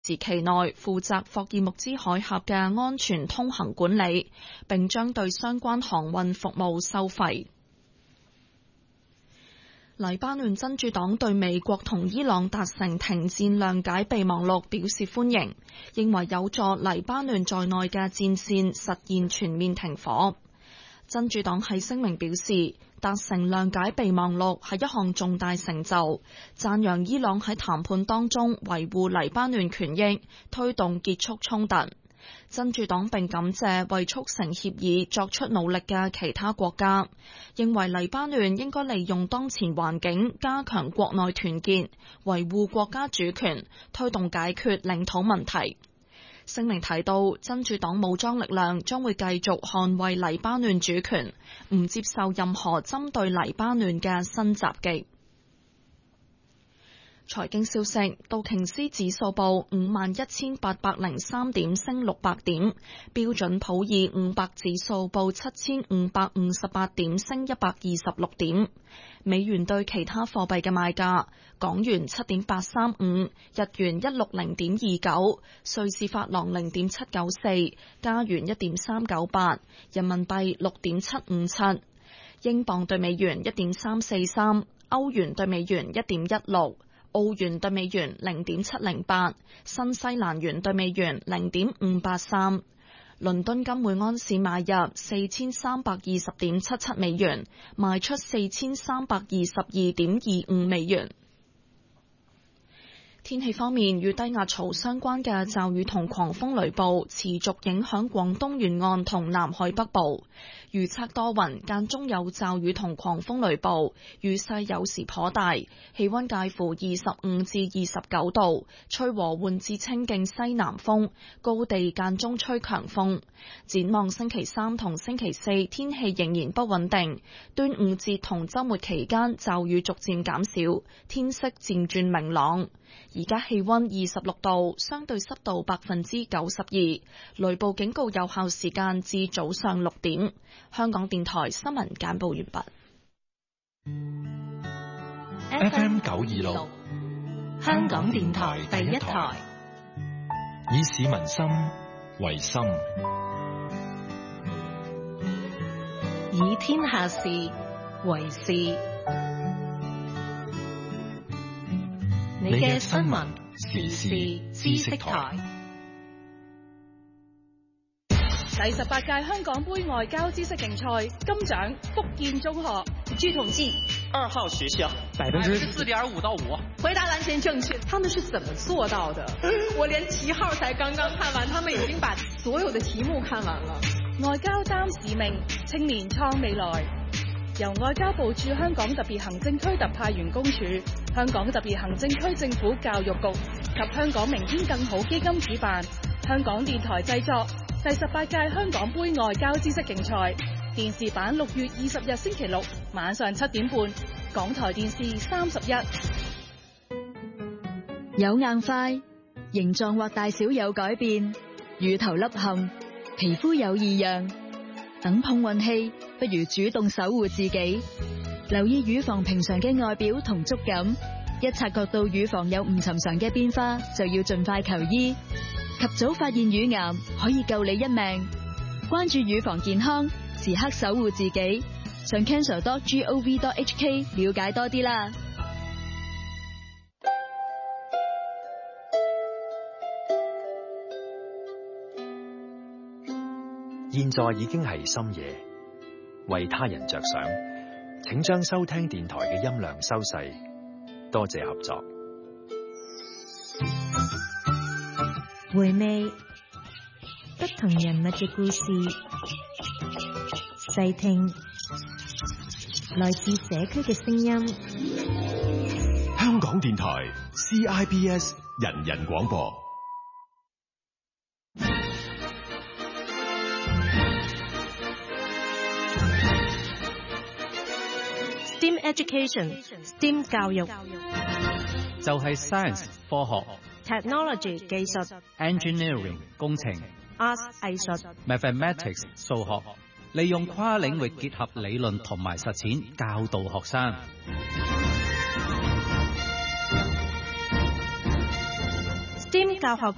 時期內負責霍爾木茲海峽嘅安全通行管理，並將對相關航運服務收費。黎巴嫩真主黨對美國同伊朗達成停戰諒解備忘錄表示歡迎，認為有助黎巴嫩在內嘅戰線實現全面停火。真主黨喺聲明表示，達成諒解備忘錄係一項重大成就，讚揚伊朗喺談判當中維護黎巴嫩權益，推動結束衝突。真主黨並感謝為促成協議作出努力嘅其他國家，認為黎巴嫩應該利用當前環境加強國內團結，維護國家主權，推動解決領土問題。聲明提到，真主黨武裝力量將會繼續捍衛黎巴嫩主權，唔接受任何針對黎巴嫩嘅新襲擊。財經消息，道瓊斯指數報51,803點，升600點；標準普爾500指數報7,558點，升126點。美元對其他貨幣嘅賣價：港元7.835，日元160.29，瑞士法郎0.794，加元1.398，人民幣6.757，英鎊對美元1.343，歐元對美元1.16。澳元對美元0.708，新西蘭元對美元0.583。倫敦金每安士買入4320.77美元，賣出4322.25美元。天氣方面，與低壓槽相關嘅驟雨同狂風雷暴持續影響廣東沿岸同南海北部，預測多雲，間中有驟雨同狂風雷暴，雨勢有時頗大，氣溫介乎25至29度，吹和緩至清勁西南風，高地間中吹強風。展望星期三同星期四，天氣仍然不穩定，端午節同週末期間驟雨逐漸減少，天色漸轉明朗。而家氣溫26度，相對濕度92%，雷暴警告有效時間至早上6點。香港電台新聞簡報完畢。 FM 926，香港電台第一台，以市民心為心， 以天下事為事。你嘅新聞時事知識台。 第18屆香港杯外交知識競賽金獎福建中學。據統計，2號學校4.5%到5%。回答完全正確。他們是怎麼做到的？我連7號才剛剛看完，他們已經把所有的題目看完了。外交擔使命，青年創未來。由外交部駐香港特別行政區特派員公署、香港特別行政區政府教育局及香港明天更好基金主辦，香港電台製作第18屆香港杯外交知識競賽電視版6月20日星期六晚上7點半，港台電視31。 有硬塊，形狀或大小有改變，乳頭凹陷，皮膚有異樣，等碰運氣，不如主動守護自己。留意乳房平常嘅外表同觸感，一察覺到乳房有唔尋常嘅變化，就要盡快求醫。及早發現乳癌，可以救你一命。關注乳房健康，時刻守護自己。上 cancer.gov.hk 了解多啲啦。 現在已經係深夜，為他人着想，請將收聽電台嘅音量收細，多謝合作。 回味不同人物嘅故事，細聽來自社區嘅聲音。 香港電台 CIBS 人人廣播。 STEM Education，STEM 教育就係 science 科學、 technology 技術、 engineering 工程、 art 藝術、 mathematics 數學，利用跨領域結合理論同埋實踐教導學生。 STEM 教學